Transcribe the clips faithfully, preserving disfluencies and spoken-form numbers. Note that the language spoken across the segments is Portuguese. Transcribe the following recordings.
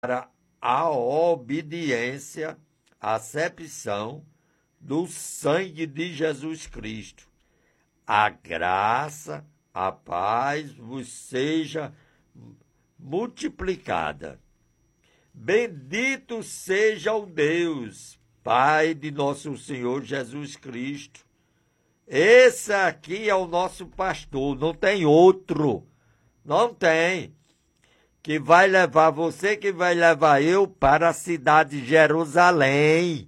a obediência, a acepção do sangue de Jesus Cristo. A graça, a paz vos seja multiplicada. Bendito seja o Deus, Pai de nosso Senhor Jesus Cristo. Esse aqui é o nosso pastor, não tem outro, não tem, que vai levar você, que vai levar eu para a cidade de Jerusalém.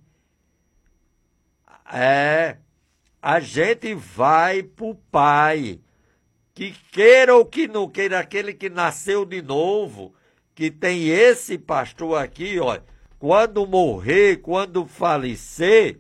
É, a gente vai para o Pai, que queira ou que não queira, aquele que nasceu de novo, que tem esse pastor aqui, ó, quando morrer, quando falecer,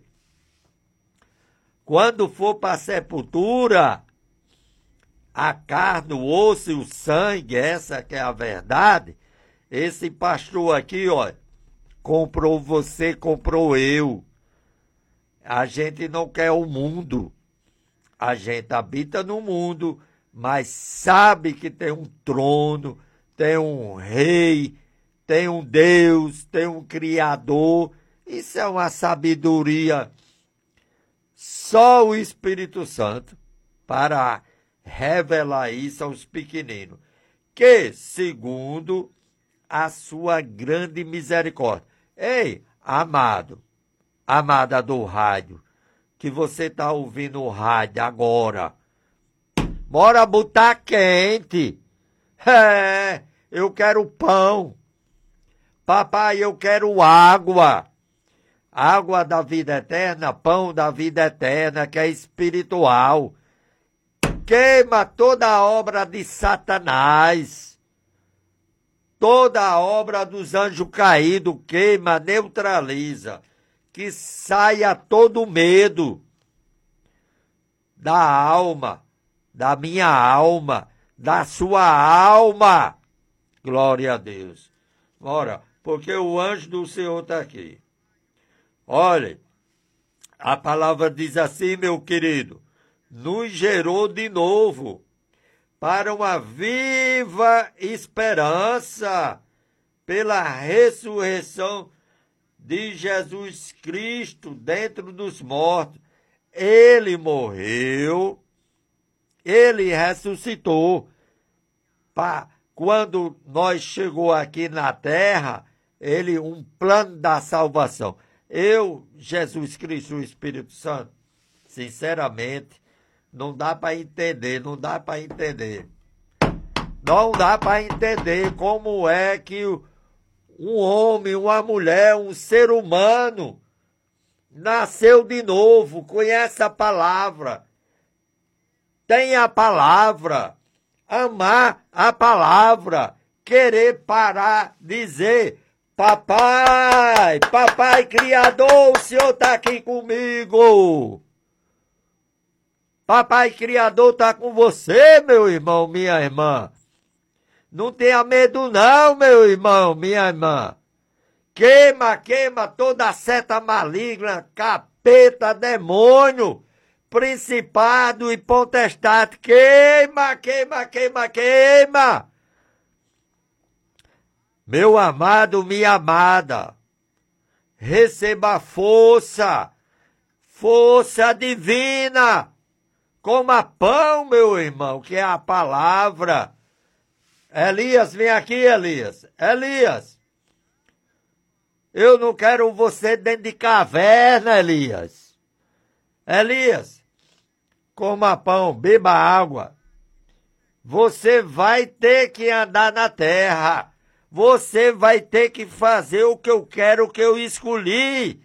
quando for para a sepultura, a carne, o osso e o sangue, essa que é a verdade, esse pastor aqui, ó, comprou você, comprou eu. A gente não quer o mundo, a gente habita no mundo, mas sabe que tem um trono, tem um rei, tem um Deus, tem um Criador. Isso é uma sabedoria só o Espírito Santo para revelar isso aos pequeninos, que segundo a sua grande misericórdia. Ei, amado, amada do rádio, que você está ouvindo o rádio agora, bora botar quente. É, eu quero pão. Papai, eu quero água. Água da vida eterna, pão da vida eterna, que é espiritual. Queima toda a obra de Satanás. Toda a obra dos anjos caídos, queima, neutraliza. Que saia todo medo da alma, da minha alma, da sua alma. Glória a Deus. Ora, porque o anjo do Senhor está aqui. Olha, a palavra diz assim, meu querido, nos gerou de novo para uma viva esperança pela ressurreição de Jesus Cristo dentro dos mortos. Ele morreu, ele ressuscitou. Pá, quando nós chegou aqui na terra, ele um plano da salvação. Eu, Jesus Cristo, o Espírito Santo, sinceramente, não dá para entender, não dá para entender. Não dá para entender como é que um homem, uma mulher, um ser humano nasceu de novo, conhece a palavra, tem a palavra, amar a palavra, querer parar, dizer: papai, papai criador, o Senhor está aqui comigo. Papai criador está com você, meu irmão, minha irmã. Não tenha medo não, meu irmão, minha irmã. Queima, queima toda a seta maligna, capeta, demônio, principado e potestade. Queima, queima, queima, queima. Meu amado, minha amada, receba força, força divina. Coma pão, meu irmão, que é a palavra. Elias, vem aqui, Elias. Elias, eu não quero você dentro de caverna, Elias. Elias, coma pão, beba água. Você vai ter que andar na terra. Você vai ter que fazer o que eu quero, o que eu escolhi.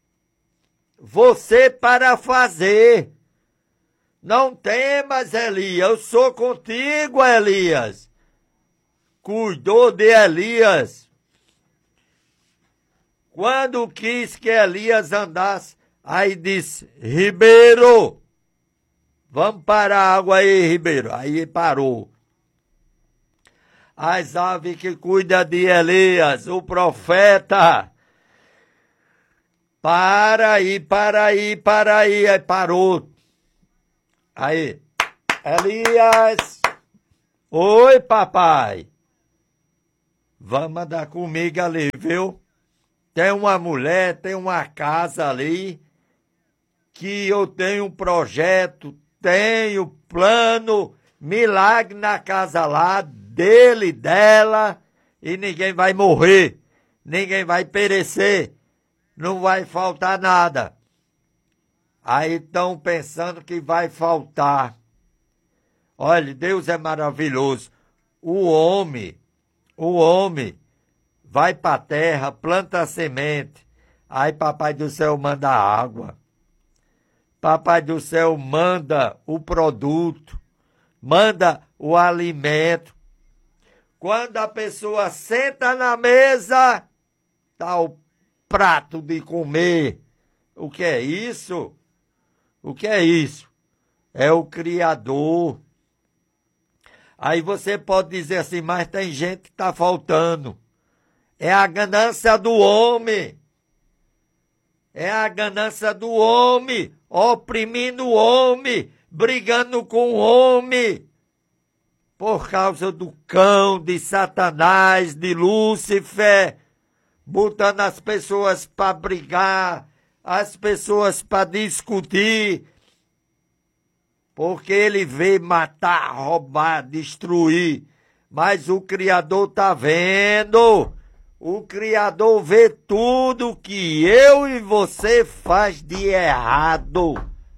Você para fazer. Não temas, Elias, eu sou contigo, Elias. Cuidou de Elias. Quando quis que Elias andasse, aí disse: Ribeiro, vamos para a água aí, Ribeiro. Aí parou. As aves que cuidam de Elias, o profeta. Para aí, para aí, para aí. Aí parou. Aí, Elias. Oi, papai. vamos andar comigo ali, viu? Tem uma mulher, tem uma casa ali, que eu tenho um projeto, tenho plano, milagre na casa lá, dele, dela, e ninguém vai morrer, ninguém vai perecer, não vai faltar nada. Aí estão pensando que vai faltar. Olha, Deus é maravilhoso. O homem, o homem vai para a terra, planta a semente, aí Papai do Céu manda a água. Papai do Céu manda o produto, manda o alimento. Quando a pessoa senta na mesa, está o prato de comer. O que é isso? O que é isso? É o Criador. Aí você pode dizer assim, mas tem gente que está faltando. É a ganância do homem. É a ganância do homem, oprimindo o homem, brigando com o homem. Por causa do cão, de Satanás, de Lúcifer, botando as pessoas para brigar, as pessoas para discutir, porque ele veio matar, roubar, destruir. Mas o Criador está vendo. O Criador vê tudo que eu e você faz de errado.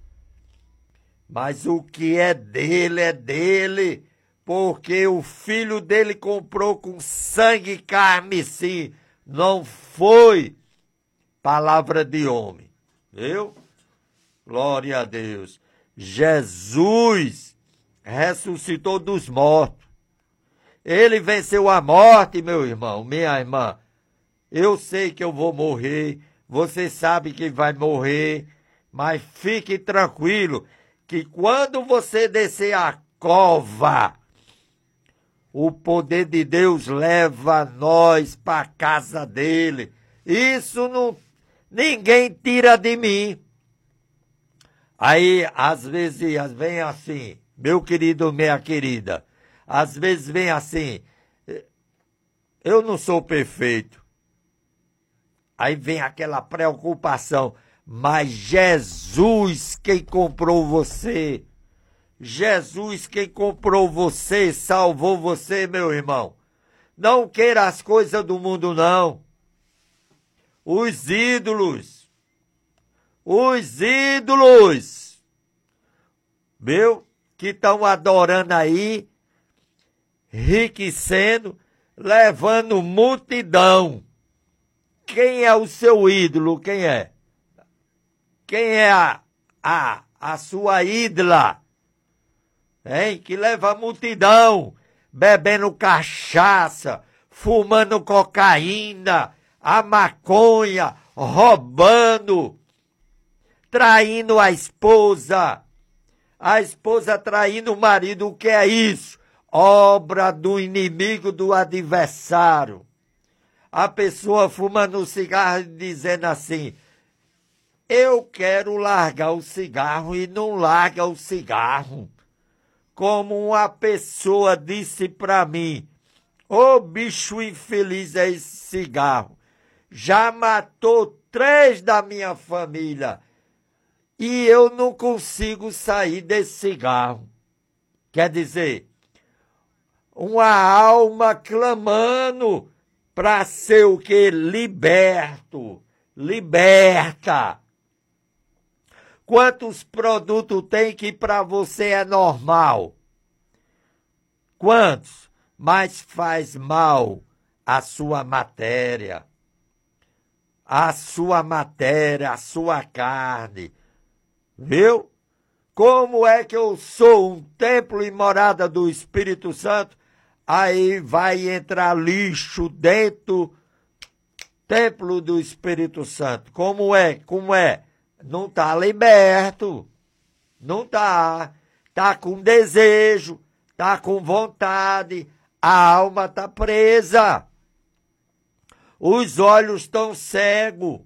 Mas o que é dele é dele, porque o filho dele comprou com sangue e carne, sim. Não foi palavra de homem. Viu? Glória a Deus. Jesus ressuscitou dos mortos. Ele venceu a morte, meu irmão, minha irmã. Eu sei que eu vou morrer, você sabe que vai morrer, mas fique tranquilo que quando você descer a cova, o poder de Deus leva nós para a casa dele. Isso não, ninguém tira de mim. Aí, às vezes, vem assim, meu querido, minha querida, às vezes vem assim, eu não sou perfeito. Aí vem aquela preocupação, mas Jesus quem comprou você, Jesus quem comprou você, salvou você, meu irmão. Não queira as coisas do mundo, não. Os ídolos, os ídolos, meu, que estão adorando aí, enriquecendo, levando multidão. Quem é o seu ídolo? Quem é? Quem é a, a, a sua ídola? Hein? Que leva a multidão, bebendo cachaça, fumando cocaína, a maconha, roubando, traindo a esposa, a esposa traindo o marido. O que é isso? Obra do inimigo, do adversário. A pessoa fumando cigarro e dizendo assim, eu quero largar o cigarro e não larga o cigarro. Como uma pessoa disse para mim, ô bicho infeliz é esse cigarro. Já matou três da minha família e eu não consigo sair desse cigarro. Quer dizer, uma alma clamando para ser o que? Liberto, liberta. Quantos produtos tem que para você é normal? Quantos? Mas faz mal a sua matéria, a sua matéria, a sua carne. Viu? Como é que eu sou um templo e morada do Espírito Santo? Aí vai entrar lixo dentro do templo do Espírito Santo. Como é? Como é? Não está liberto. Não está. Está com desejo, está com vontade, a alma está presa. Os olhos estão cegos.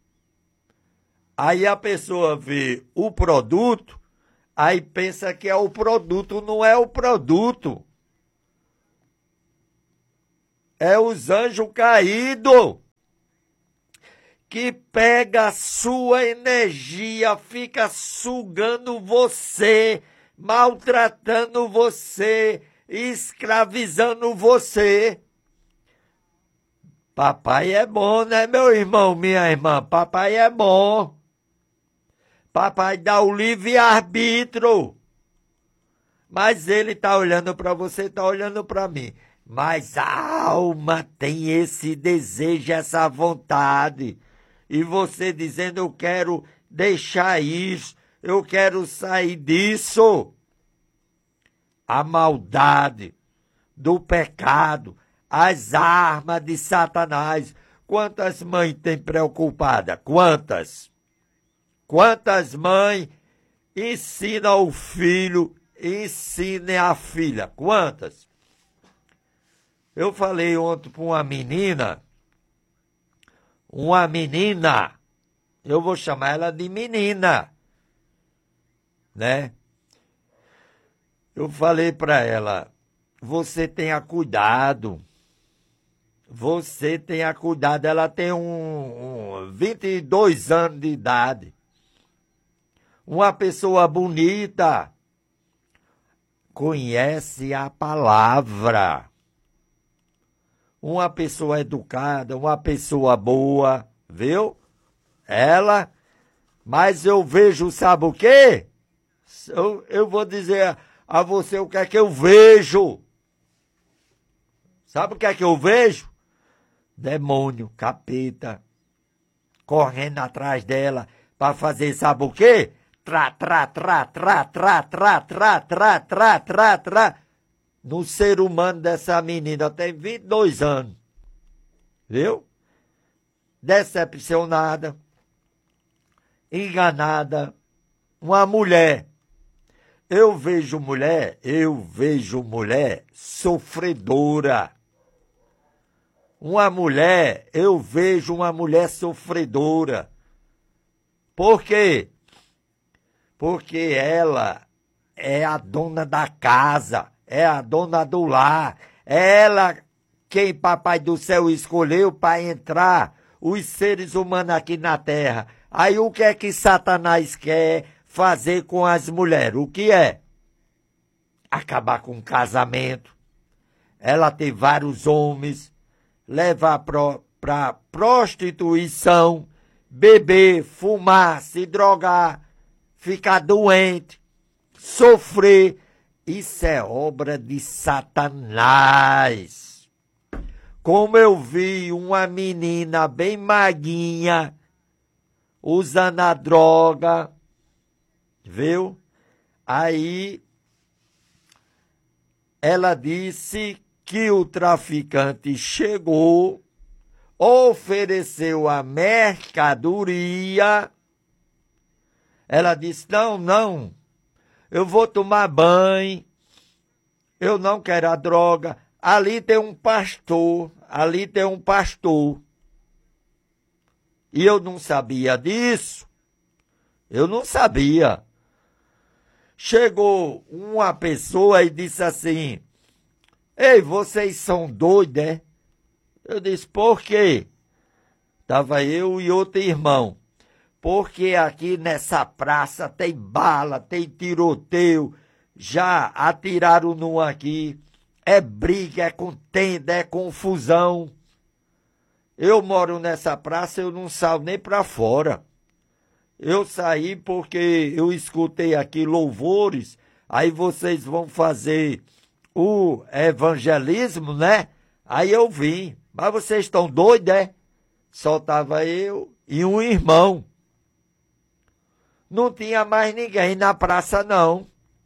Aí a pessoa vê o produto, aí pensa que é o produto, não é o produto. É os anjos caídos que pega a sua energia, fica sugando você, maltratando você, escravizando você. Papai é bom, né, meu irmão, minha irmã? Papai é bom. Papai dá o livre-arbítrio. Mas ele está olhando para você, está olhando para mim. Mas a alma tem esse desejo, essa vontade. E você dizendo, eu quero deixar isso, eu quero sair disso. A maldade do pecado, as armas de Satanás. Quantas mães tem preocupada? Quantas? Quantas mães ensinam o filho, ensinem a filha? Quantas? Eu falei ontem para uma menina, uma menina, eu vou chamar ela de menina, né? Eu falei para ela, você tenha cuidado, você tenha cuidado, ela tem um, um vinte e dois anos de idade, uma pessoa bonita, conhece a palavra, uma pessoa educada, uma pessoa boa, viu? Ela, mas eu vejo, sabe o quê? Eu, eu vou dizer a você o que é que eu vejo. Sabe o que é que eu vejo? Demônio, capeta, correndo atrás dela para fazer, sabe o quê? Tra, tra, tra, tra, tra, tra, tra, tra, tra, tra, tra. No ser humano dessa menina, tem vinte e dois anos. Viu? Decepcionada, enganada, uma mulher. Eu vejo mulher, eu vejo mulher sofredora. Uma mulher, eu vejo uma mulher sofredora. Por quê? Porque ela é a dona da casa, é a dona do lar. É ela quem Papai do Céu escolheu para entrar os seres humanos aqui na terra. Aí o que é que Satanás quer fazer com as mulheres? O que é? Acabar com o casamento. Ela ter vários homens, levar para prostituição, beber, fumar, se drogar, ficar doente, sofrer. Isso é obra de Satanás. Como eu vi uma menina bem maguinha, usando a droga, viu? Aí ela disse que o traficante chegou, ofereceu a mercadoria. Ela disse, não, não, eu vou tomar banho, eu não quero a droga. Ali tem um pastor, ali tem um pastor. E eu não sabia disso, eu não sabia. Chegou uma pessoa e disse assim, ei, vocês são doidos, é? Eu disse, por quê? Estava eu e outro irmão. Porque aqui nessa praça tem bala, tem tiroteio, já atiraram num aqui, é briga, é contenda, é confusão. Eu moro nessa praça, eu não saio nem para fora. Eu saí porque eu escutei aqui louvores, aí vocês vão fazer o evangelismo, né? Aí eu vim. Mas vocês estão doidos, é? Só estava eu e um irmão. Não tinha mais ninguém na praça, não.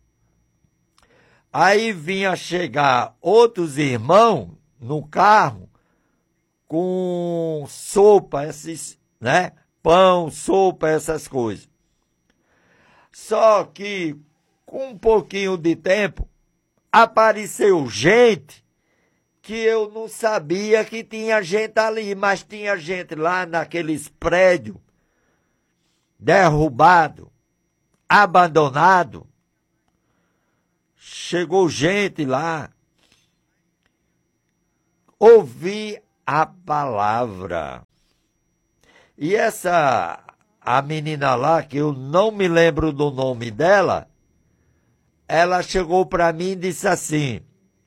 Aí vinha chegar outros irmãos no carro com sopa, esses, né? Pão, sopa, essas coisas. Só que, com um pouquinho de tempo, apareceu gente que eu não sabia que tinha gente ali, mas tinha gente lá naqueles prédios, derrubado, abandonado. Chegou gente lá, ouvir a palavra. E essa, a menina lá, que eu não me lembro do nome dela, ela chegou para mim e disse assim: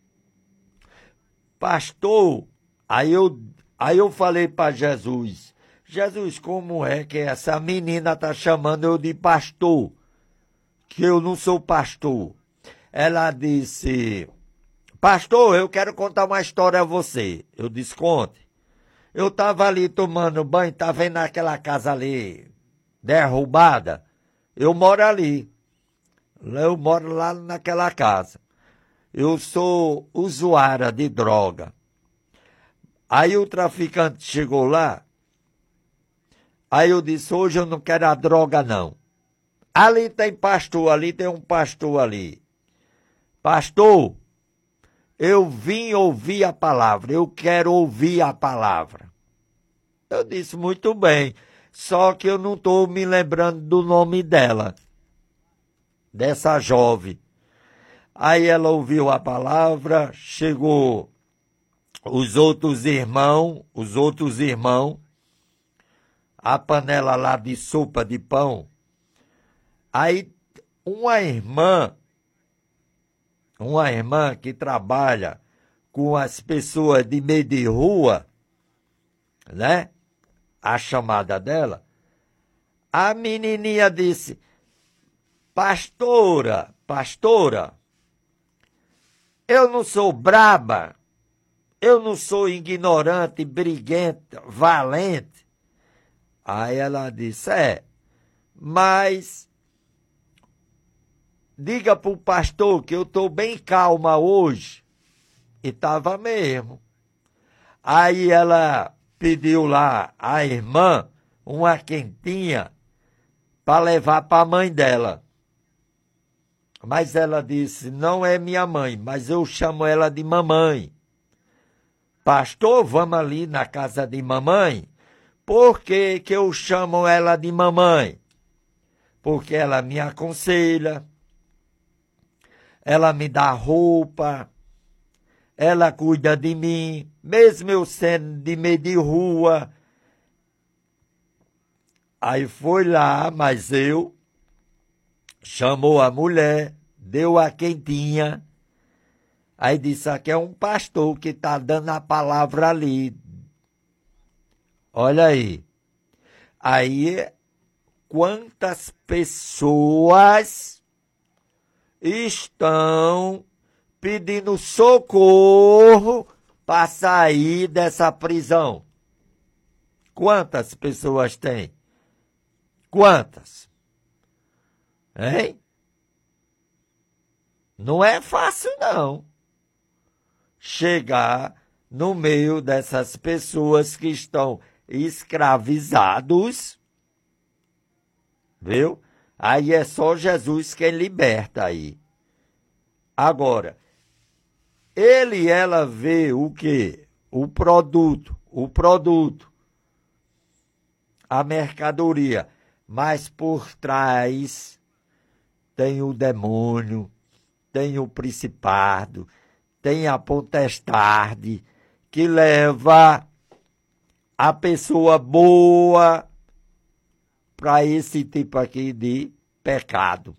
pastor, aí eu, aí eu falei para Jesus, Jesus, como é que essa menina está chamando eu de pastor? Que eu não sou pastor. Ela disse: pastor, eu quero contar uma história a você. Eu disse: conte. Eu estava ali tomando banho, tá vendo aquela casa ali derrubada? Eu moro ali. Eu moro lá naquela casa. Eu sou usuária de droga. Aí o traficante chegou lá. Aí eu disse: hoje eu não quero a droga, não. Ali tem pastor, ali tem um pastor ali. Pastor, eu vim ouvir a palavra, eu quero ouvir a palavra. Eu disse: muito bem, só que eu não estou me lembrando do nome dela, dessa jovem. Aí ela ouviu a palavra, chegou os outros irmãos, os outros irmãos, a panela lá de sopa de pão. Aí uma irmã, uma irmã que trabalha com as pessoas de meio de rua, né? A chamada dela, a menininha disse: pastora, pastora, eu não sou braba, eu não sou ignorante, briguenta, valente. Aí ela disse: é, mas diga para o pastor que eu estou bem calma hoje. E estava mesmo. Aí ela pediu lá a irmã uma quentinha para levar para a mãe dela. Mas ela disse: não é minha mãe, mas eu chamo ela de mamãe. Pastor, vamos ali na casa de mamãe? Por que que eu chamo ela de mamãe? Porque ela me aconselha, ela me dá roupa, ela cuida de mim, mesmo eu sendo de meio de rua. Aí foi lá, mas eu, chamou a mulher, deu a quentinha, aí disse: aqui é um pastor que está dando a palavra ali. Olha aí. Aí, quantas pessoas estão pedindo socorro para sair dessa prisão? Quantas pessoas tem? Quantas? Hein? Não é fácil, não, chegar no meio dessas pessoas que estão escravizados, viu? Aí é só Jesus quem liberta aí. Agora, ele e ela vê o quê? O produto, o produto, a mercadoria, mas por trás tem o demônio, tem o principado, tem a potestade que leva a pessoa boa para esse tipo aqui de pecado.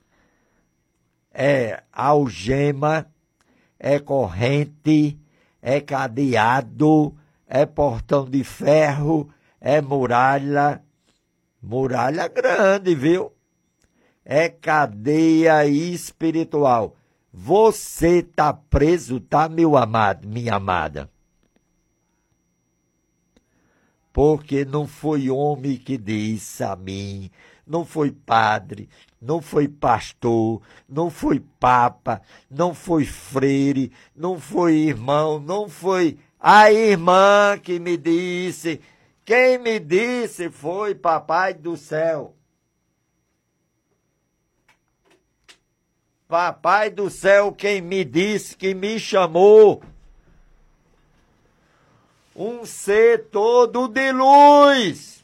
É algema, é corrente, é cadeado, é portão de ferro, é muralha, muralha grande, viu? É cadeia espiritual. Você tá preso, tá, meu amado, minha amada? Porque não foi homem que disse a mim, não foi padre, não foi pastor, não foi papa, não foi freire, não foi irmão, não foi a irmã que me disse. Quem me disse foi Papai do Céu. Papai do Céu quem me disse, que me chamou. Um ser todo de luz.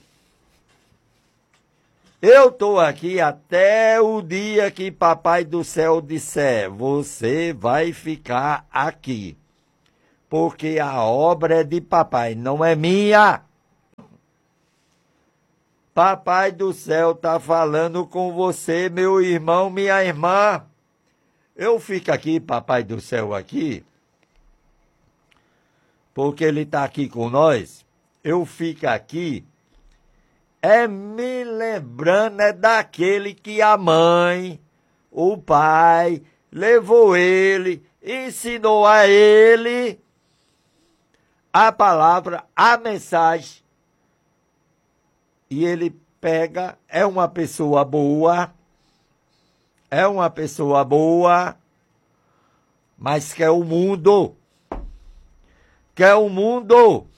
Eu estou aqui até o dia que Papai do Céu disser: você vai ficar aqui. porque a obra é de papai, não é minha. Papai do céu está falando com você, meu irmão, minha irmã. Eu fico aqui, papai do céu, aqui, porque ele está aqui com nós. Eu fico aqui, é me lembrando é daquele que a mãe, o pai, levou ele, ensinou a ele a palavra, a mensagem. E ele pega, é uma pessoa boa, é uma pessoa boa, mas quer o mundo, quer o mundo,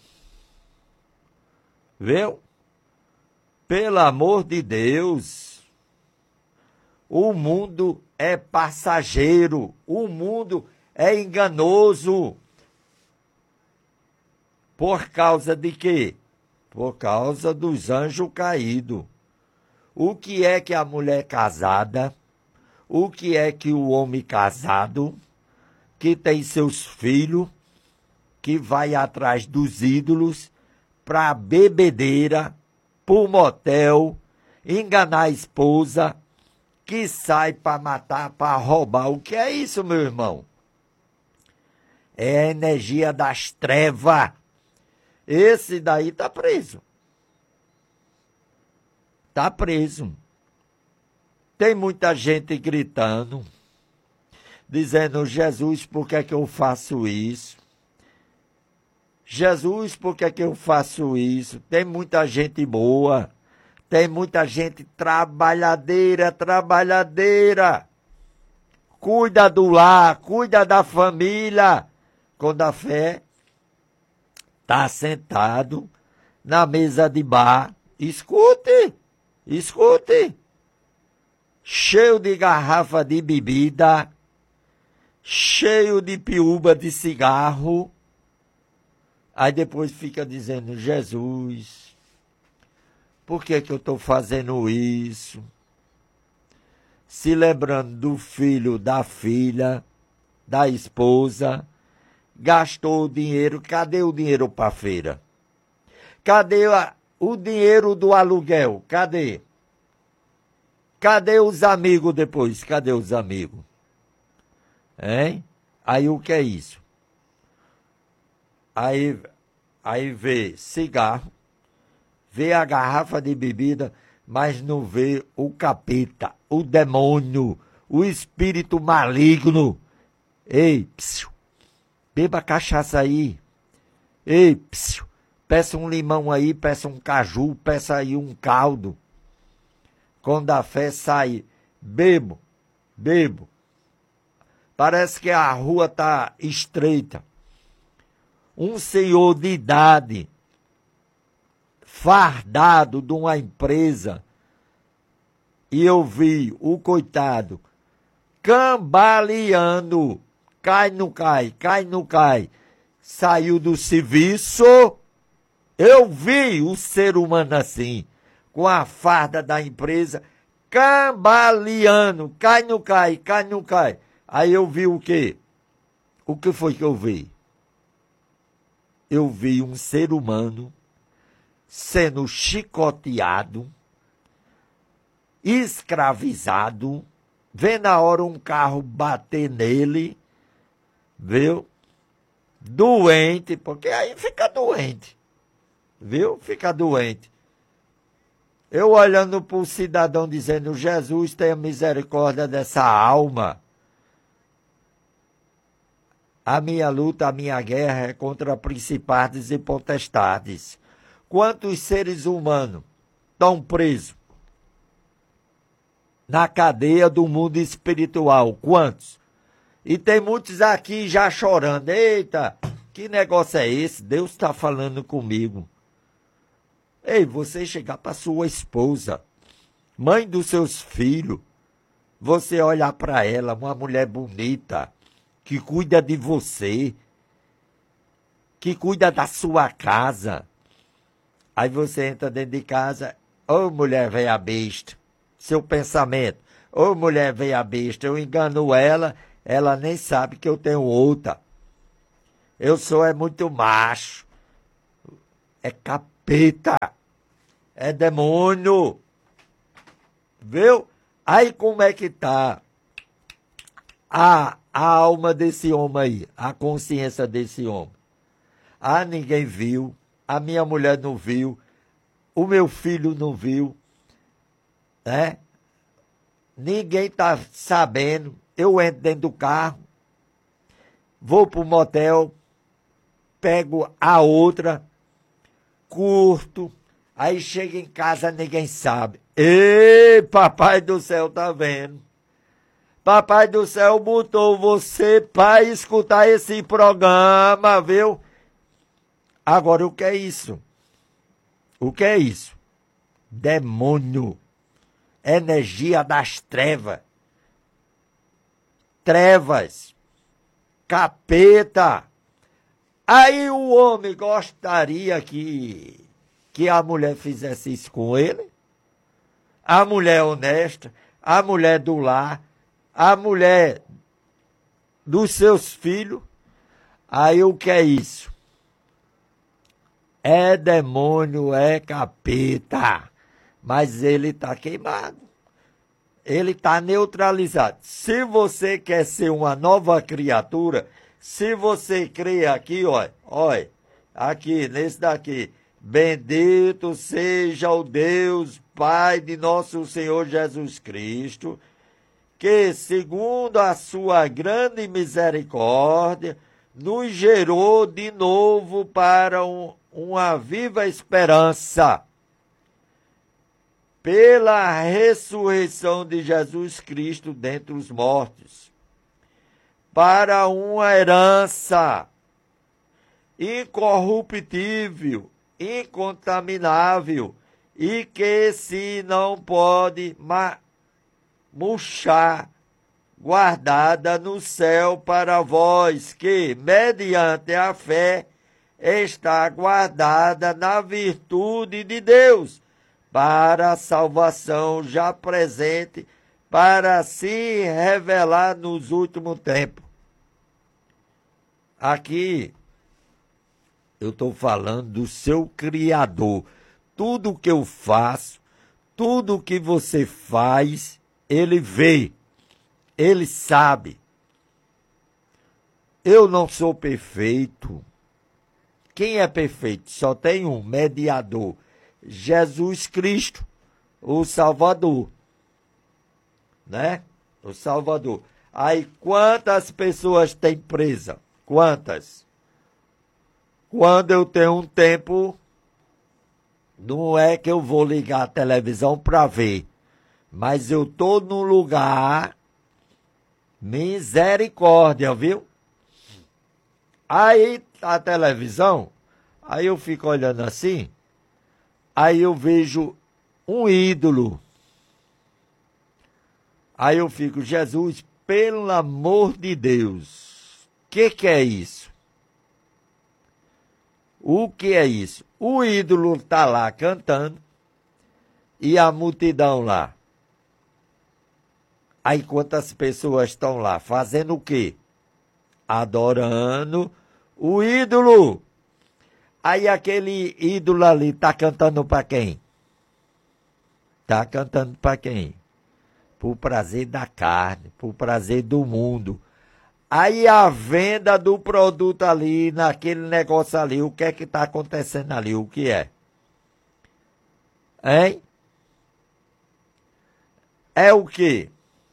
viu? Pelo amor de Deus, o mundo é passageiro, o mundo é enganoso. Por causa de quê? Por causa dos anjos caídos. O que é que a mulher casada, o que é que o homem casado, que tem seus filhos, que vai atrás dos ídolos, para bebedeira, para motel, enganar a esposa, que sai para matar, para roubar. O que é isso, meu irmão? É a energia das trevas. Esse daí está preso. Está preso. Tem muita gente gritando, dizendo, Jesus, por que é que eu faço isso? Jesus, por que é que eu faço isso? Tem muita gente boa, tem muita gente trabalhadeira, trabalhadeira. Cuida do lar, cuida da família. Quando a fé está sentado na mesa de bar, escute, escute, cheio de garrafa de bebida, cheio de piúba de cigarro, aí depois fica dizendo, Jesus, por que que eu estou fazendo isso? Se lembrando do filho, da filha, da esposa, gastou o dinheiro, cadê o dinheiro para a feira? Cadê a, o dinheiro do aluguel? Cadê? Cadê os amigos depois? Cadê os amigos? Hein? Aí o que é isso? Aí, aí vê cigarro, vê a garrafa de bebida, mas não vê o capeta, o demônio, o espírito maligno. Ei, psiu, beba cachaça aí. Ei, psiu, peça um limão aí, peça um caju, peça aí um caldo. Quando a fé sai, bebo, bebo. Parece que a rua está estreita. Um senhor de idade, fardado de uma empresa, e eu vi o coitado cambaleando, cai, não cai, cai, não cai, saiu do serviço. Eu vi o ser humano assim, com a farda da empresa, cambaleando, cai, não cai, cai, não cai. Aí eu vi o quê? O que foi que eu vi? Eu vi um ser humano sendo chicoteado, escravizado, vê na hora um carro bater nele, viu? Doente, porque aí fica doente, viu? Fica doente. Eu olhando para o cidadão dizendo, Jesus, tenha misericórdia dessa alma. A minha luta, a minha guerra é contra principados e potestades. Quantos seres humanos estão presos na cadeia do mundo espiritual? Quantos? E tem muitos aqui já chorando. Eita, que negócio é esse? Deus está falando comigo. Ei, você chegar para sua esposa, mãe dos seus filhos, você olhar para ela, uma mulher bonita, que cuida de você, que cuida da sua casa. Aí você entra dentro de casa, ô mulher veia besta, seu pensamento, ô mulher veia besta, eu engano ela, ela nem sabe que eu tenho outra. Eu sou é muito macho. É capeta. É demônio. Viu? Aí como é que tá a, a alma desse homem aí? A consciência desse homem? Ah, ninguém viu. A minha mulher não viu. O meu filho não viu. Né? Ninguém tá sabendo. Eu entro dentro do carro. Vou pro motel. Pego a outra. Curto. Aí chega em casa, ninguém sabe. Ei, papai do céu, tá vendo? Papai do céu botou você para escutar esse programa, viu? Agora, o que é isso? O que é isso? Demônio. Energia das trevas. Trevas. Capeta. Aí o homem gostaria que... que a mulher fizesse isso com ele, a mulher honesta, a mulher do lar, a mulher dos seus filhos. Aí o que é isso? É demônio, é capeta, mas ele está queimado, ele está neutralizado. Se você quer ser uma nova criatura, se você crê aqui, olha, olha, aqui, nesse daqui, bendito seja o Deus, Pai de nosso Senhor Jesus Cristo, que, segundo a sua grande misericórdia, nos gerou de novo para um, uma viva esperança, pela ressurreição de Jesus Cristo dentre os mortos, para uma herança incorruptível, incontaminável, e que se não pode murchar, guardada no céu para vós, que, mediante a fé, está guardada na virtude de Deus, para a salvação já presente, para se revelar nos últimos tempos. Aqui, eu estou falando do seu Criador. Tudo que eu faço, tudo que você faz, ele vê, ele sabe. Eu não sou perfeito. Quem é perfeito? Só tem um mediador, Jesus Cristo, o Salvador. Né? O Salvador. Aí quantas pessoas tem presa? Quantas? Quando eu tenho um tempo, não é que eu vou ligar a televisão para ver, mas eu estou num lugar, misericórdia, viu? Aí a televisão, aí eu fico olhando assim, aí eu vejo um ídolo. Aí eu fico, Jesus, pelo amor de Deus, o que, que é isso? O que é isso? O ídolo está lá cantando e a multidão lá. Aí quantas pessoas estão lá? Fazendo o quê? Adorando o ídolo. Aí aquele ídolo ali está cantando para quem? Está cantando para quem? Por prazer da carne, por prazer do mundo. Aí a venda do produto ali, naquele negócio ali, o que é que está acontecendo ali? O que é? Hein? É o quê?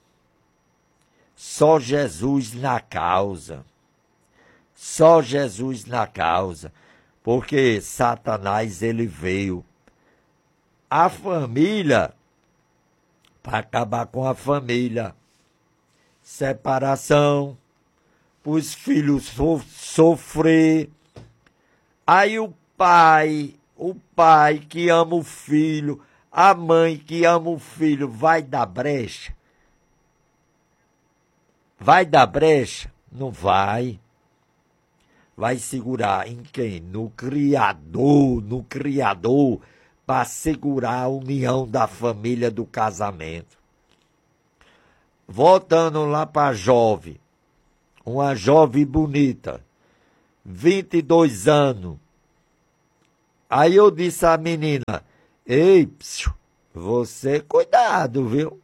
Só Jesus na causa. Só Jesus na causa. Porque Satanás, ele veio. A família, para acabar com a família. Separação. Os filhos so, sofrer. Aí o pai, o pai que ama o filho, a mãe que ama o filho, vai dar brecha? Vai dar brecha? Não vai. Vai segurar em quem? No Criador, no Criador, para segurar a união da família, do casamento. Voltando lá para a jovem. Uma jovem bonita, vinte e dois anos. Aí eu disse à menina, ei, psiu, você cuidado, viu?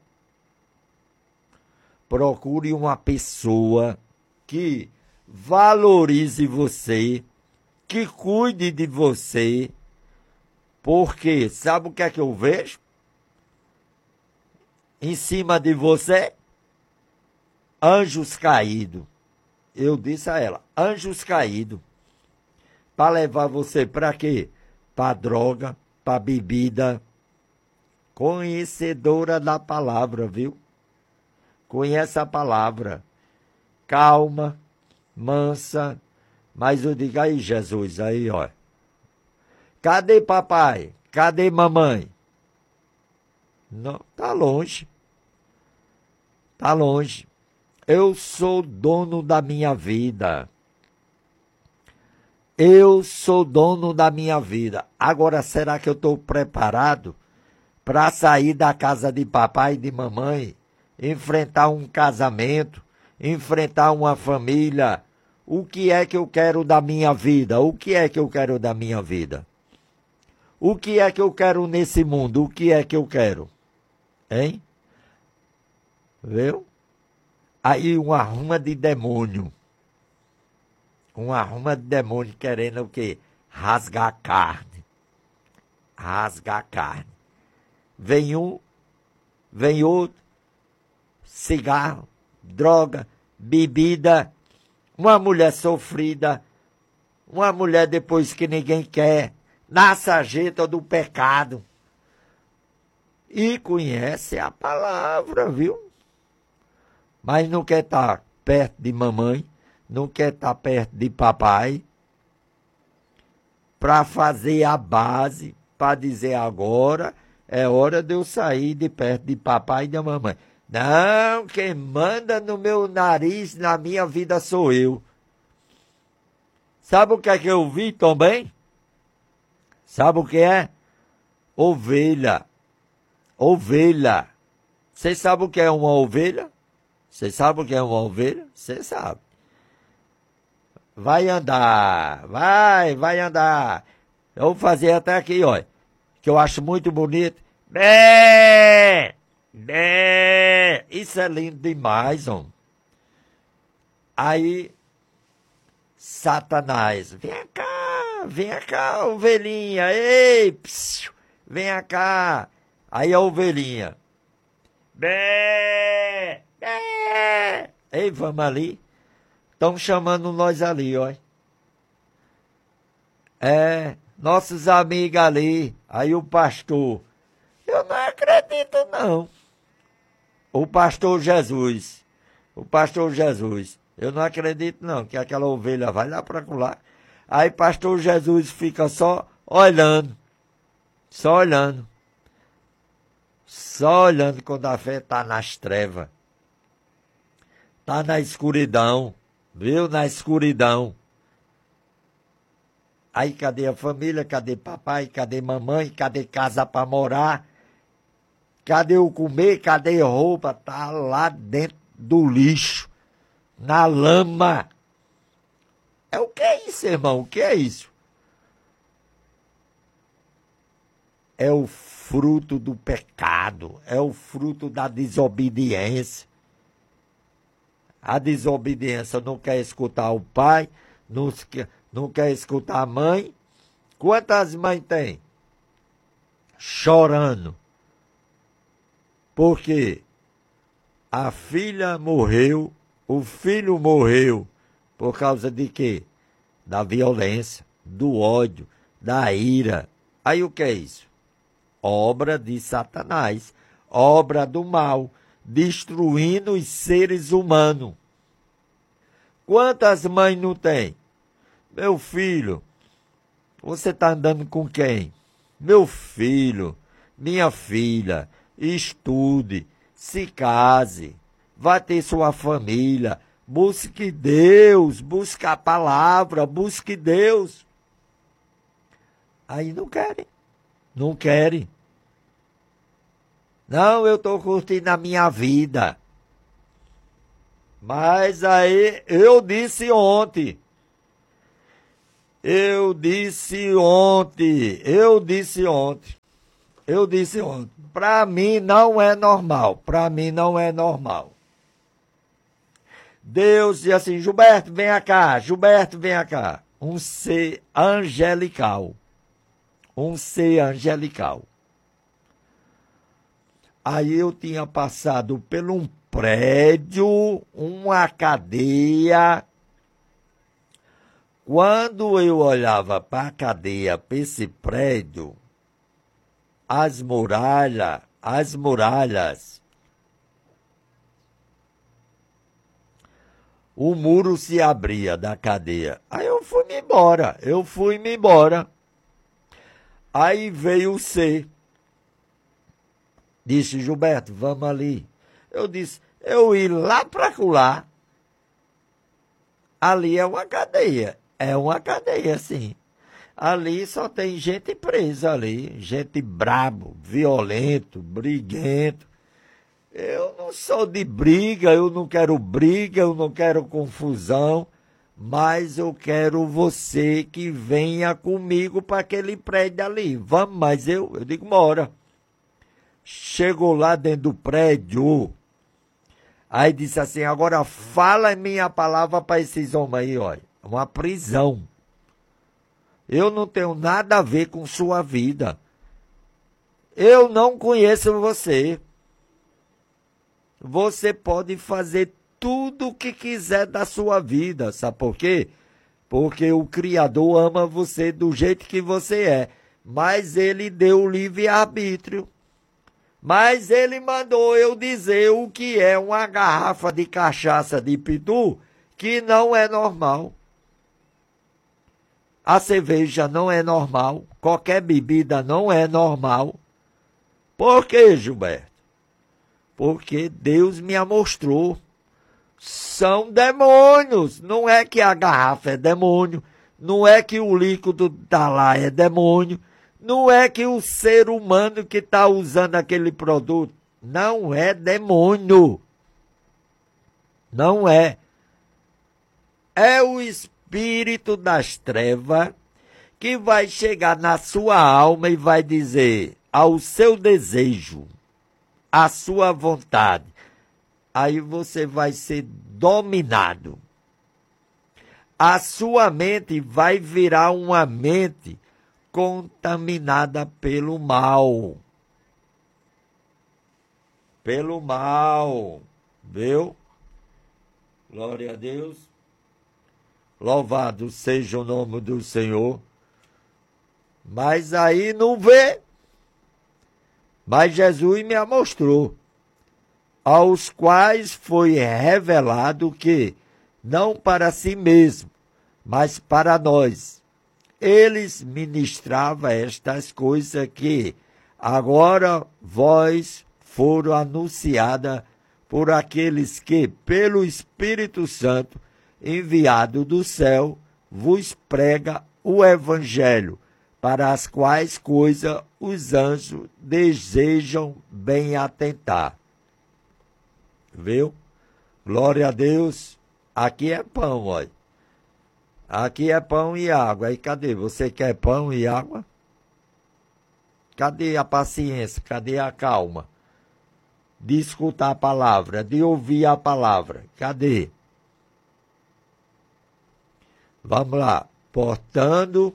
Procure uma pessoa que valorize você, que cuide de você, porque sabe o que é que eu vejo? Em cima de você, anjos caídos. Eu disse a ela, anjos caídos, para levar você para quê? Para droga, para bebida. Conhecedora da palavra, viu? Conhece a palavra. Calma, mansa. Mas eu digo aí, Jesus, aí, ó. Cadê papai? Cadê mamãe? Não, tá longe. Tá longe. Eu sou dono da minha vida. Eu sou dono da minha vida. Agora, será que eu estou preparado para sair da casa de papai e de mamãe, enfrentar um casamento, enfrentar uma família? O que é que eu quero da minha vida? O que é que eu quero da minha vida? O que é que eu quero nesse mundo? O que é que eu quero? Hein? Viu? Aí uma arruma de demônio. Uma arruma de demônio querendo o quê? Rasgar a carne. Rasgar a carne. Vem um, vem outro, cigarro, droga, bebida, uma mulher sofrida, uma mulher depois que ninguém quer, na sarjeta do pecado. E conhece a palavra, viu? Mas não quer estar perto de mamãe, não quer estar perto de papai, para fazer a base, para dizer agora é hora de eu sair de perto de papai e da mamãe. Não, quem manda no meu nariz, na minha vida, sou eu. Sabe o que é que eu vi também? Sabe o que é? Ovelha. Ovelha. Você sabe o que é uma ovelha? Você sabe o que é uma ovelha? Você sabe. Vai andar, vai, vai andar. Eu vou fazer até aqui, ó, que eu acho muito bonito. Bé! Bé! Isso é lindo demais, homem. Aí, Satanás, vem cá, vem cá, ovelhinha, ei, psiu, vem cá. Aí a ovelhinha, bé, bé. Ei, vamos ali. Estão chamando nós ali, ó. É, nossos amigos ali. Aí o pastor, eu não acredito não. O pastor Jesus, o pastor Jesus, eu não acredito não, que aquela ovelha vai lá para lá. Aí pastor Jesus fica só olhando, só olhando. Só olhando quando a fé está nas trevas. Está na escuridão. Viu? Na escuridão. Aí cadê a família? Cadê papai? Cadê mamãe? Cadê casa para morar? Cadê o comer? Cadê roupa? Tá lá dentro do lixo. Na lama. É o que é isso, irmão? O que é isso? É o fruto do pecado. É o fruto da desobediência. A desobediência não quer escutar o pai, não quer, não quer escutar a mãe. Quantas mães tem? Chorando. Porque a filha morreu, o filho morreu. Por causa de quê? Da violência, do ódio, da ira. Aí o que é isso? Obra de Satanás, obra do mal, destruindo os seres humanos. Quantas mães não tem? Meu filho, você está andando com quem? Meu filho, minha filha, estude, se case, vá ter sua família, busque Deus, busque a palavra, busque Deus. Aí não querem, não querem. Não, eu estou curtindo a minha vida. Mas aí, eu disse ontem, Eu disse ontem, eu disse ontem, eu disse ontem, para mim não é normal, para mim não é normal. Deus disse assim, Gilberto, vem cá, Gilberto, vem cá. Um ser angelical, um ser angelical. Aí eu tinha passado por um prédio, uma cadeia. Quando eu olhava para a cadeia, para esse prédio, as muralhas, as muralhas, o muro se abria da cadeia. Aí eu fui-me embora, eu fui-me embora. Aí veio o C. Disse, Gilberto, vamos ali. Eu disse, eu ir lá para lá. Ali é uma cadeia. É uma cadeia, sim. Ali só tem gente presa ali. Gente brabo, violento, briguento. Eu não sou de briga, eu não quero briga, eu não quero confusão. Mas eu quero você que venha comigo para aquele prédio ali. Vamos, mas eu, eu digo, bora. Chegou lá dentro do prédio. Aí disse assim, agora fala minha palavra para esses homens aí, olha. Uma prisão. Eu não tenho nada a ver com sua vida. Eu não conheço você. Você pode fazer tudo o que quiser da sua vida. Sabe por quê? Porque o Criador ama você do jeito que você é. Mas ele deu o livre-arbítrio. Mas ele mandou eu dizer o que é uma garrafa de cachaça de pitu, que não é normal. A cerveja não é normal, qualquer bebida não é normal. Por quê, Gilberto? Porque Deus me mostrou. São demônios. Não é que a garrafa é demônio, não é que o líquido está lá é demônio, não é que o ser humano que está usando aquele produto não é demônio. Não é. É o espírito das trevas que vai chegar na sua alma e vai dizer ao seu desejo, à sua vontade. Aí você vai ser dominado. A sua mente vai virar uma mente contaminada pelo mal. Pelo mal. Viu? Glória a Deus. Louvado seja o nome do Senhor. Mas aí não vê. Mas Jesus me mostrou. Aos quais foi revelado que, não para si mesmo, mas para nós, eles ministravam estas coisas que agora vós foram anunciadas por aqueles que, pelo Espírito Santo, enviado do céu, vos prega o Evangelho, para as quais coisas os anjos desejam bem atentar. Viu? Glória a Deus. Aqui é pão, olha. Aqui é pão e água. Aí cadê? Você quer pão e água? Cadê a paciência? Cadê a calma? De escutar a palavra, de ouvir a palavra. Cadê? Vamos lá. Portando,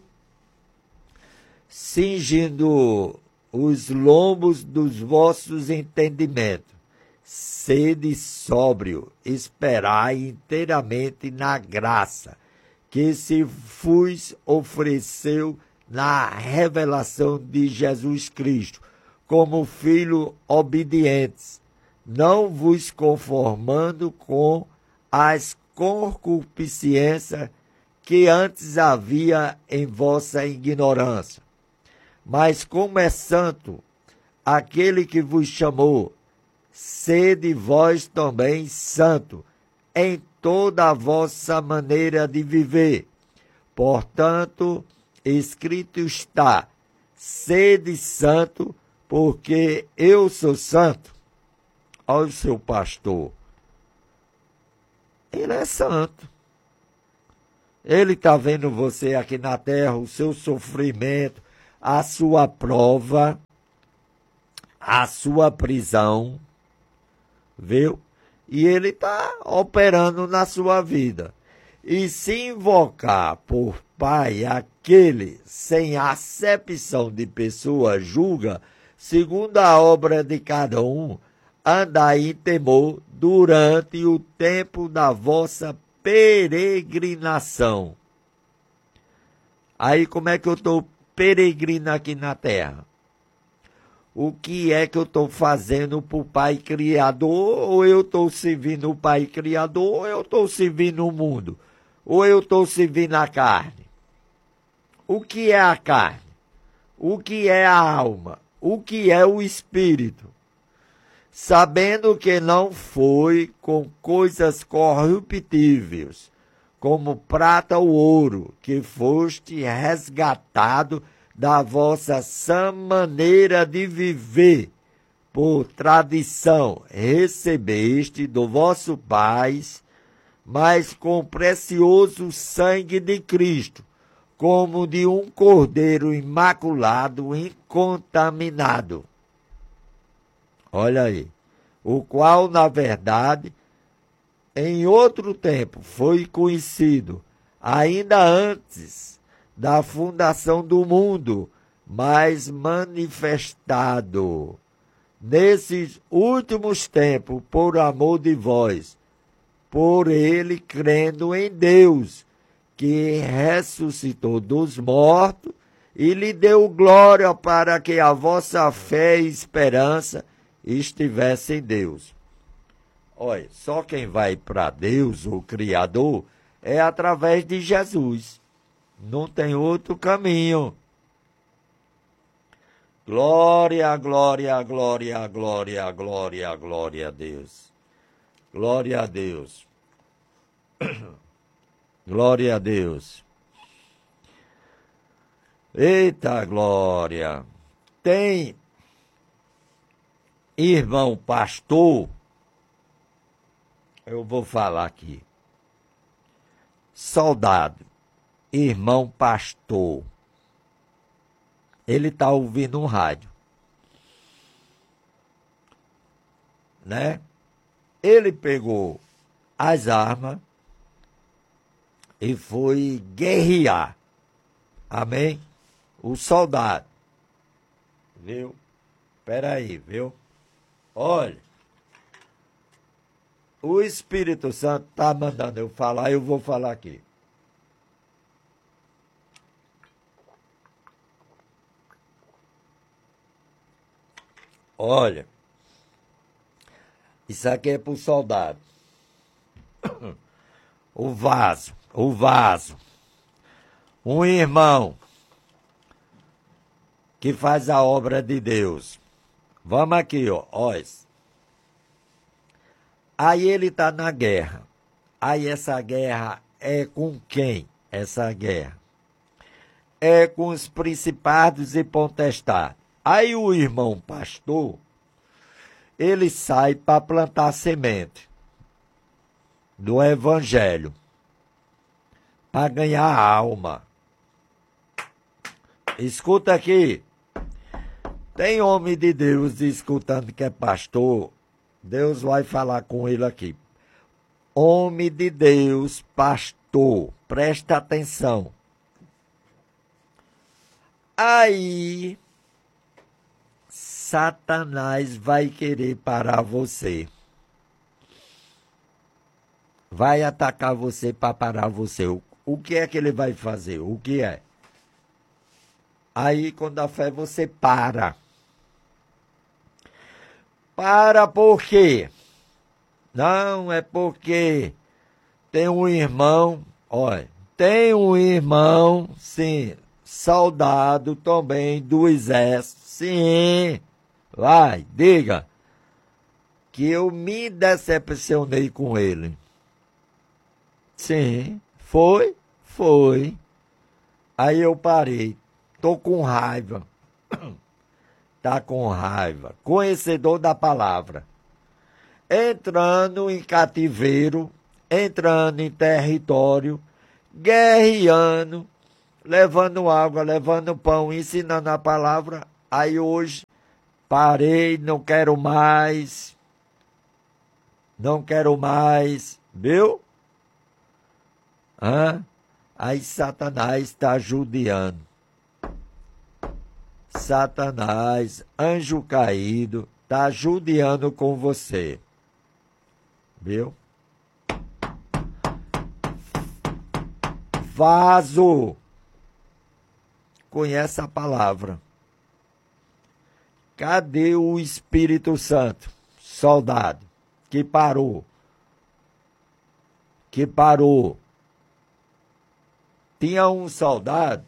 cingindo os lombos dos vossos entendimentos. Sede sóbrio, esperai inteiramente na graça que se vos ofereceu na revelação de Jesus Cristo, como filhos obedientes, não vos conformando com as concupiscências que antes havia em vossa ignorância. Mas como é santo aquele que vos chamou, sede vós também santo em toda a vossa maneira de viver. Portanto, escrito está, sede santo, porque eu sou santo. Olha o seu pastor. Ele é santo. Ele está vendo você aqui na terra, o seu sofrimento, a sua prova, a sua prisão, viu? E ele está operando na sua vida. E se invocar por Pai aquele sem acepção de pessoa julga, segundo a obra de cada um, andai em temor durante o tempo da vossa peregrinação. Aí como é que eu estou peregrino aqui na terra? O que é que eu estou fazendo para o Pai Criador? Ou eu estou servindo o Pai Criador, ou eu estou servindo o mundo? Ou eu estou servindo a carne? O que é a carne? O que é a alma? O que é o espírito? Sabendo que não foi com coisas corruptíveis, como prata ou ouro, que foste resgatado da vossa sã maneira de viver, por tradição recebeste do vosso Pai, mas com precioso sangue de Cristo, como de um cordeiro imaculado, incontaminado. Olha aí, o qual, na verdade, em outro tempo foi conhecido, ainda antes da fundação do mundo, mas manifestado nesses últimos tempos por amor de vós, por ele crendo em Deus, que ressuscitou dos mortos e lhe deu glória para que a vossa fé e esperança estivesse em Deus. Olha, só quem vai para Deus, o Criador, é através de Jesus. Não tem outro caminho. Glória, glória, glória, glória, glória, glória a Deus. Glória a Deus. Glória a Deus. Eita glória. Tem irmão pastor, eu vou falar aqui. Soldado, irmão pastor, ele está ouvindo um rádio, né? Ele pegou as armas e foi guerrear, amém? O soldado, viu? Peraí, viu? Olha, o Espírito Santo está mandando eu falar, eu vou falar aqui. Olha, isso aqui é para o soldado. O vaso, o vaso. Um irmão que faz a obra de Deus. Vamos aqui, ó. Olha. Aí ele está na guerra. Aí essa guerra é com quem? Essa guerra é com os principados e potestades. Aí o irmão pastor, ele sai para plantar semente do evangelho, para ganhar alma. Escuta aqui. Tem homem de Deus escutando que é pastor, Deus vai falar com ele aqui. Homem de Deus, pastor, presta atenção. Aí Satanás vai querer parar você. Vai atacar você para parar você. O, o que é que ele vai fazer? O que é? Aí, quando a fé você para. Para por quê? Não, é porque tem um irmão, olha, tem um irmão, sim, soldado também do exército, sim, vai, diga, que eu me decepcionei com ele. Sim, foi, foi. Aí eu parei, tô com raiva. Tá com raiva, conhecedor da palavra, entrando em cativeiro, entrando em território guerreando, levando água, levando pão, ensinando a palavra. Aí hoje, parei, não quero mais, não quero mais, viu? Hã? Aí Satanás está judiando. Satanás, anjo caído, está judiando com você. Viu? Vaso. Conhece a palavra. Cadê o Espírito Santo? Soldado. Que parou. Que parou. Tinha um soldado.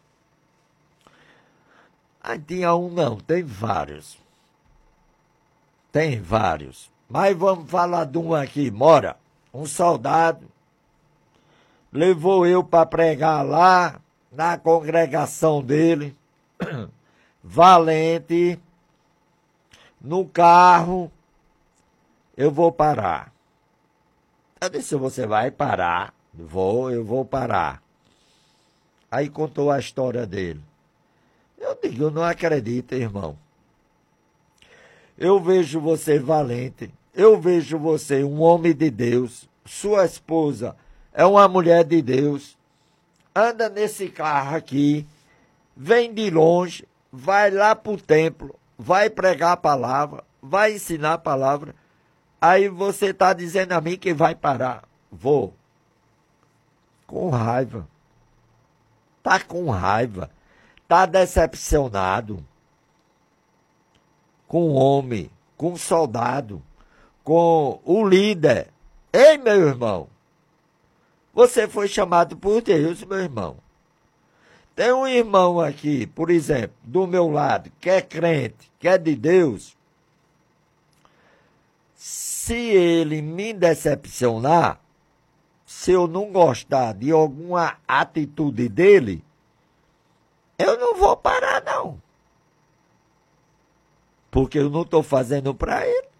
Ah, tinha um não, tem vários. Tem vários. Mas vamos falar de um aqui, mora. Um soldado levou eu para pregar lá na congregação dele. Valente. No carro. Eu vou parar. Eu disse, você vai parar. Vou, eu vou parar. Aí contou a história dele. Eu digo, eu não acredito, irmão. Eu vejo você valente. Eu vejo você um homem de Deus. Sua esposa é uma mulher de Deus. Anda nesse carro aqui. Vem de longe. Vai lá para o templo. Vai pregar a palavra. Vai ensinar a palavra. Aí você está dizendo a mim que vai parar. Vou. Com raiva. Tá com raiva. Tá decepcionado. Com o homem. Com o soldado. Com o líder. Ei, meu irmão. Você foi chamado por Deus, meu irmão. Tem um irmão aqui, por exemplo, do meu lado, que é crente, que é de Deus. Se ele me decepcionar, se eu não gostar de alguma atitude dele, eu não vou parar, não. Porque eu não estou fazendo para ele.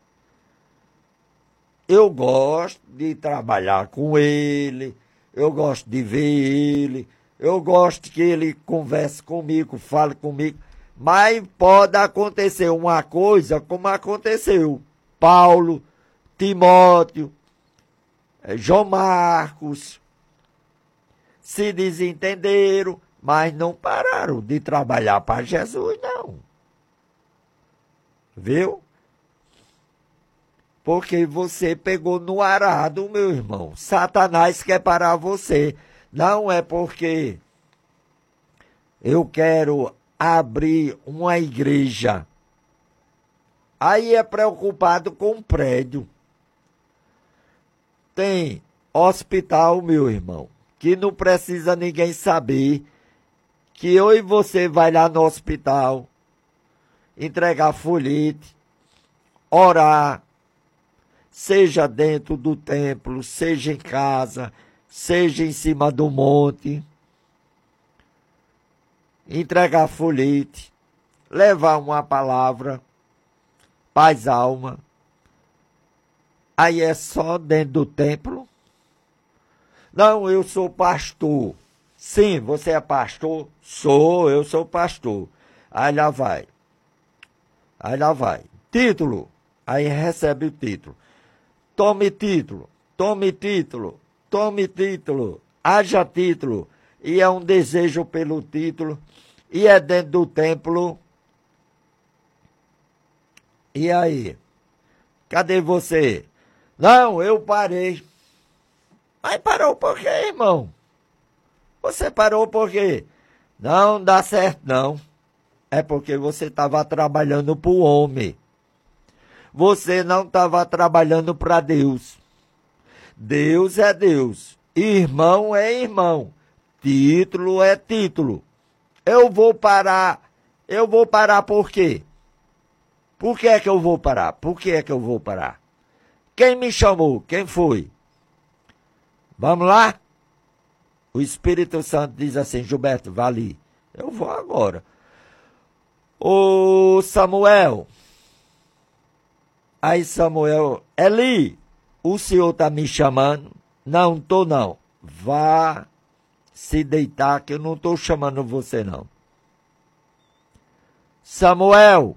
Eu gosto de trabalhar com ele, eu gosto de ver ele, eu gosto que ele converse comigo, fale comigo. Mas pode acontecer uma coisa como aconteceu. Paulo, Timóteo, João Marcos, se desentenderam, mas não pararam de trabalhar para Jesus, não. Viu? Porque você pegou no arado, meu irmão. Satanás quer parar você. Não é porque eu quero abrir uma igreja. Aí é preocupado com o prédio. Tem hospital, meu irmão, que não precisa ninguém saber que eu e você vai lá no hospital, entregar folhete, orar, seja dentro do templo, seja em casa, seja em cima do monte, entregar folhete, levar uma palavra, paz alma. Aí é só dentro do templo? Não, eu sou pastor. Sim, você é pastor? Sou, eu sou pastor. Aí lá vai. Aí lá vai. Título. Aí recebe o título. Tome título. Tome título. Tome título. Haja título. E é um desejo pelo título. E é dentro do templo. E aí? Cadê você? Não, eu parei. Mas parou por quê, irmão? Você parou por quê? Não dá certo, não. É porque você estava trabalhando para o homem. Você não estava trabalhando para Deus. Deus é Deus. Irmão é irmão. Título é título. Eu vou parar. Eu vou parar por quê? Por que é que eu vou parar? Por que é que eu vou parar? Quem me chamou? Quem foi? Vamos lá? O Espírito Santo diz assim, Gilberto, vá ali. Eu vou agora. Ô Samuel. Aí Samuel, Eli, o senhor está me chamando? Não, tô não. Vá se deitar, que eu não estou chamando você, não. Samuel,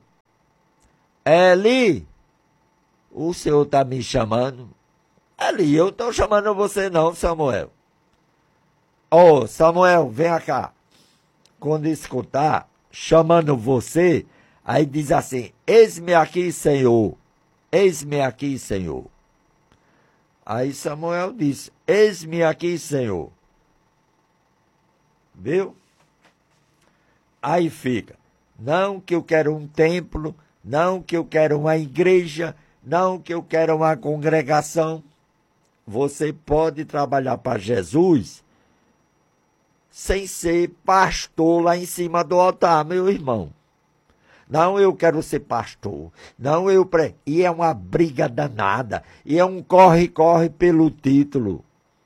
Eli, o Senhor está me chamando. Eli, eu estou chamando você, não, Samuel. Ô, oh, Samuel, vem cá. Quando escutar, chamando você, aí diz assim, eis-me aqui, Senhor. Eis-me aqui, Senhor. Aí Samuel disse, eis-me aqui, Senhor. Viu? Aí fica, não que eu quero um templo, não que eu quero uma igreja, não que eu quero uma congregação. Você pode trabalhar para Jesus sem ser pastor lá em cima do altar, meu irmão. Não, eu quero ser pastor. Não, eu... Pre... E é uma briga danada. E é um corre-corre pelo título.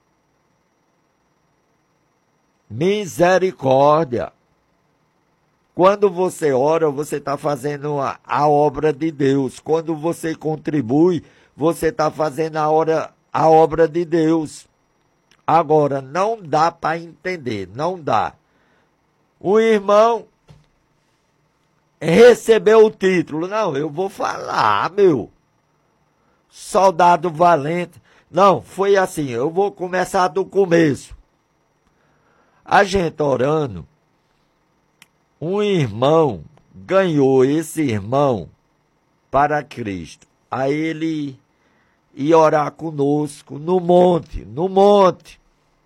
Misericórdia. Quando você ora, você está fazendo a, a obra de Deus. Quando você contribui, você está fazendo a, hora, a obra de Deus. Agora, não dá para entender. Não dá. O irmão recebeu o título. Não, eu vou falar, meu. Soldado valente. Não, foi assim. Eu vou começar do começo. A gente orando, um irmão ganhou esse irmão para Cristo. Aí ele ia orar conosco no monte, no monte.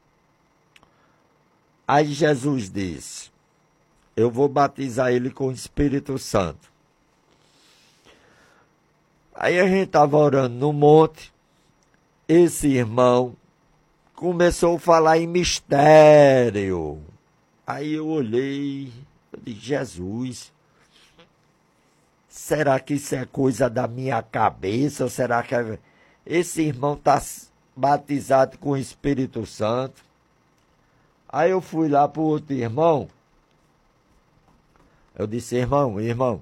Aí Jesus disse, eu vou batizar ele com o Espírito Santo. Aí a gente estava orando no monte, esse irmão começou a falar em mistério. Aí eu olhei, eu disse, Jesus, será que isso é coisa da minha cabeça? Ou será que é... esse irmão está batizado com o Espírito Santo? Aí eu fui lá para o outro irmão, eu disse, irmão, irmão,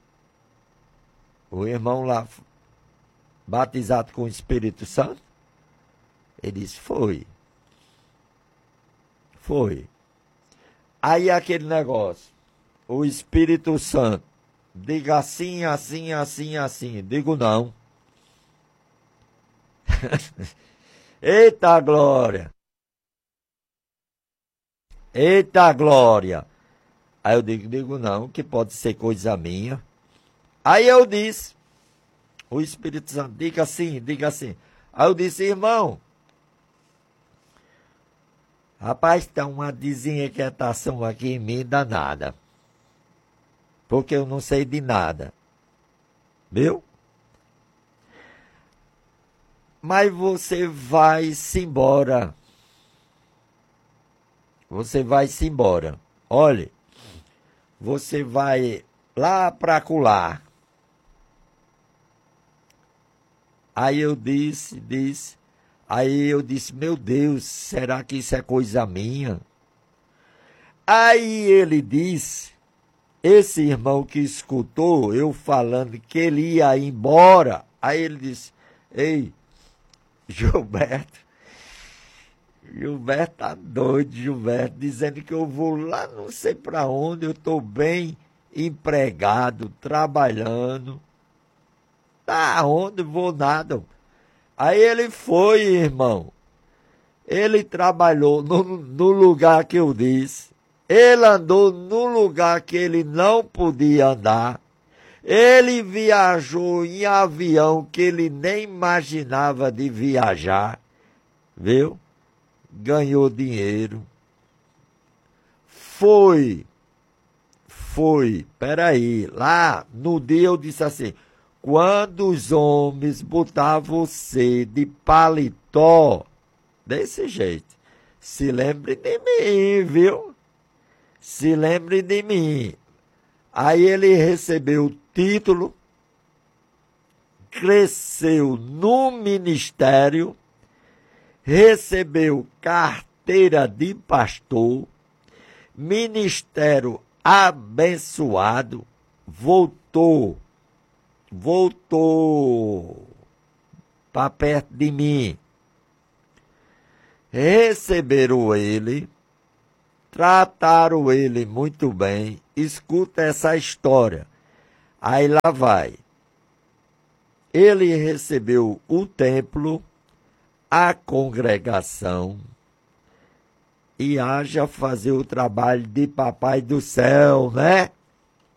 o irmão lá, batizado com o Espírito Santo? Ele disse, foi. Foi. Aí aquele negócio, o Espírito Santo, diga assim, assim, assim, assim. Digo não. Eita glória. Eita glória. Aí eu digo, digo não, que pode ser coisa minha. Aí eu disse, o Espírito Santo, diga assim, diga assim. Aí eu disse, irmão, rapaz, está uma desinquietação aqui em mim danada. Porque eu não sei de nada. Viu? Mas você vai-se embora. Você vai-se embora. Olhe, você vai lá para acolá. Aí eu disse, disse. Aí eu disse, meu Deus, será que isso é coisa minha? Aí ele disse, esse irmão que escutou eu falando que ele ia embora, aí ele disse, ei, Gilberto, Gilberto tá doido, Gilberto, dizendo que eu vou lá não sei para onde, eu estou bem empregado, trabalhando. Tá onde vou nada. Aí ele foi, irmão. Ele trabalhou no, no lugar que eu disse. Ele andou no lugar que ele não podia andar. Ele viajou em avião que ele nem imaginava de viajar. Viu? Ganhou dinheiro. Foi. Foi. Peraí. Lá no dia eu disse assim, quando os homens botar você de paletó, desse jeito, se lembre de mim, viu? Se lembre de mim. Aí ele recebeu o título, cresceu no ministério, recebeu carteira de pastor, ministério abençoado, voltou, voltou para perto de mim. Receberam ele, trataram ele muito bem. Escuta essa história. Aí lá vai. Ele recebeu o templo, a congregação, e haja fazer o trabalho de papai do céu, né?